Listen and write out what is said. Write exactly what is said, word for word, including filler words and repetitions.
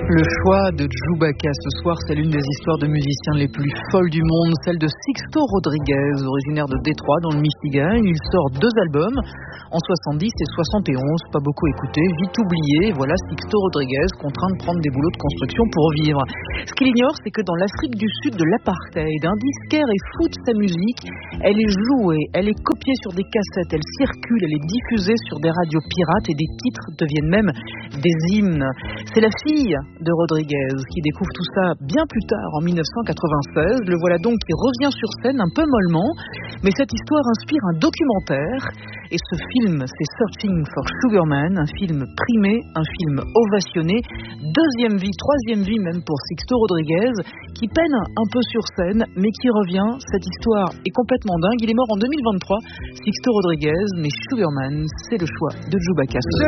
Le choix de Chewbacca ce soir, c'est l'une des histoires de musiciens les plus folles du monde, celle de Sixto Rodriguez, originaire de Détroit dans le Michigan. Il sort deux albums en soixante-dix et soixante et onze, pas beaucoup écoutés, vite oubliés. Voilà Sixto Rodriguez contraint de prendre des boulots de construction pour vivre. Ce qu'il ignore, c'est que dans l'Afrique du Sud de l'apartheid, un disquaire est fou de sa musique. Elle est jouée, elle est copiée sur des cassettes, elle circule, elle est diffusée sur des radios pirates et des titres deviennent même des hymnes. C'est la fille de Rodriguez qui découvre tout ça bien plus tard en dix-neuf cent quatre-vingt-seize. Le voilà donc qui revient sur scène un peu mollement, mais cette histoire inspire un documentaire et ce film c'est Searching for Sugar Man, un film primé, un film ovationné, deuxième vie, troisième vie même pour Sixto Rodriguez qui peine un peu sur scène mais qui revient. Cette histoire est complètement dingue. Il est mort en deux mille vingt-trois, Sixto Rodriguez, mais Sugar Man, c'est le choix de Chewbacca.